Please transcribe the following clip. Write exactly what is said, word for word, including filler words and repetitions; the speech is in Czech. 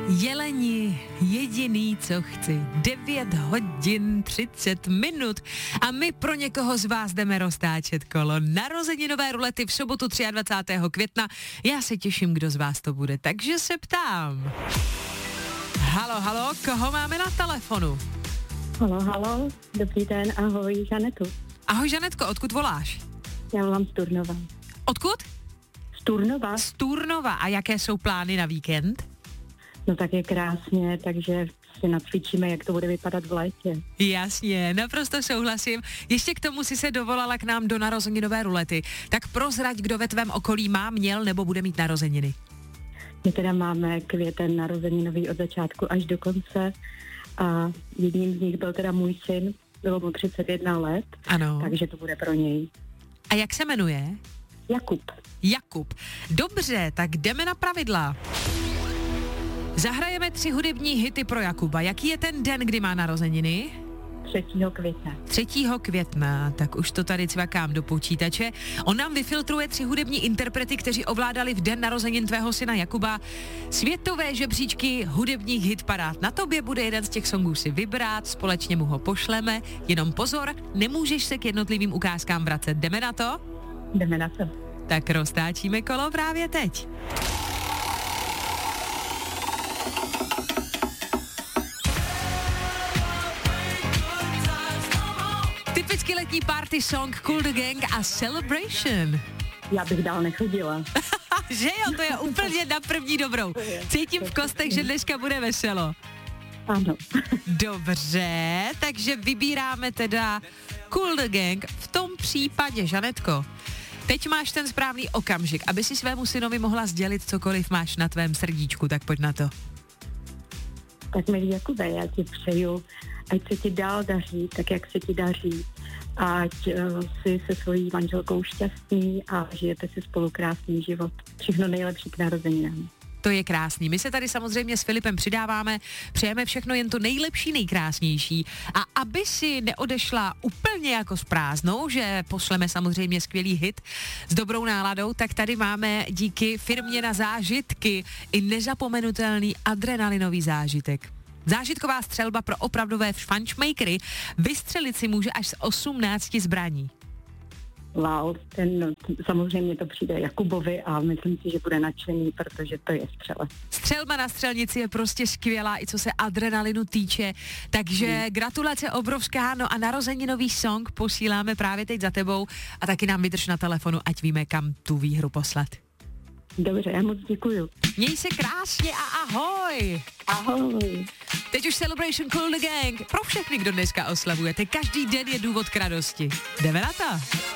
Jeleni, jediný, co chci, devět hodin třicet minut a my pro někoho z vás jdeme roztáčet kolo. Narozeninové rulety v sobotu dvacátého třetího května. Já se těším, kdo z vás to bude, takže se ptám. Halo, halo, koho máme na telefonu? Halo, halo, dobrý den, ahoj, Žanetu. Ahoj, Žanetko, odkud voláš? Já volám z Turnova. Odkud? Z Turnova. Z Turnova. A jaké jsou plány na víkend? No tak je krásně, takže si nacvičíme, jak to bude vypadat v létě. Jasně, naprosto souhlasím. Ještě k tomu si se dovolala k nám do narozeninové rulety. Tak prozrať, kdo ve tvém okolí má, měl nebo bude mít narozeniny. My teda máme květen narozeninový od začátku až do konce a jedním z nich byl teda můj syn, bylo mu třicet jedna let, Ano. takže to bude pro něj. A jak se jmenuje? Jakub. Jakub. Dobře, tak jdeme na pravidla. Zahrajeme tři hudební hity pro Jakuba. Jaký je ten den, kdy má narozeniny? třetího května. třetího května, tak už to tady cvakám do počítače. On nám vyfiltruje tři hudební interprety, kteří ovládali v den narozenin tvého syna Jakuba světové žebříčky hudebních hitparád. Na tobě bude jeden z těch songů si vybrat, společně mu ho pošleme. Jenom pozor, nemůžeš se k jednotlivým ukázkám vracet. Jdeme na to? Jdeme na to. Tak roztáčíme kolo právě teď. Typicky letní party song Cool the Gang a Celebration. Já bych dál nechodila. Že jo, to je úplně na první dobrou. Cítím v kostech, že dneska bude veselo. Ano. Dobře, takže vybíráme teda Cool the Gang. V tom případě, Žanetko, teď máš ten správný okamžik, aby si svému synovi mohla sdělit cokoliv máš na tvém srdíčku, tak pojď na to. Tak milý Jakube, já ti přeju, ať se ti dál daří, tak jak se ti daří, ať uh, jsi se svojí manželkou šťastný a žijete si spolu krásný život. Všechno nejlepší k narozeninám. To je krásný. My se tady samozřejmě s Filipem přidáváme, přejeme všechno jen to nejlepší, nejkrásnější. A aby si neodešla úplně jako s prázdnou, že pošleme samozřejmě skvělý hit s dobrou náladou, tak tady máme díky firmě Na zážitky i nezapomenutelný adrenalinový zážitek. Zážitková střelba pro opravdové fančmakery. Vystřelit si může až z osmnácti zbraní. Wow, ten, no, samozřejmě to přijde Jakubovi a myslím si, že bude nadšený, protože to je střele. Střelba na střelnici je prostě skvělá, i co se adrenalinu týče, takže hmm. gratulace obrovská, no a narozeninový song posíláme právě teď za tebou a taky nám vydrž na telefonu, ať víme, kam tu výhru poslat. Dobře, já moc děkuju. Měj se krásně a ahoj! Ahoj! Teď už Celebration Cool the Gang pro všechny, kdo dneska oslavujete. Každý den je důvod k radosti. Jdeme na to!